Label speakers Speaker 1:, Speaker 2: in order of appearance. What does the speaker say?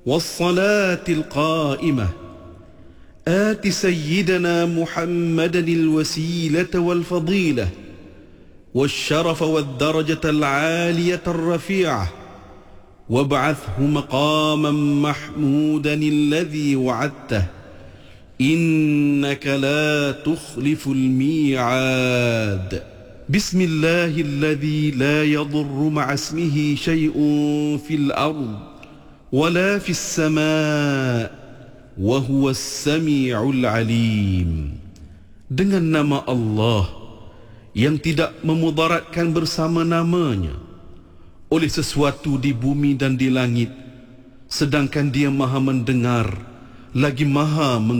Speaker 1: والصلاة القائمة آت سيدنا محمدا الوسيلة والفضيلة والشرف والدرجة العالية الرفيعة وابعثه مقاما محمودا الذي وعدته إنك لا تخلف الميعاد. بسم الله الذي لا يضر مع اسمه شيء في الأرض ولا في السماء وهو السميع العليم. Dengan nama Allah yang tidak memudaratkan bersama namanya oleh sesuatu di bumi dan di langit, sedangkan Dia Maha mendengar lagi Maha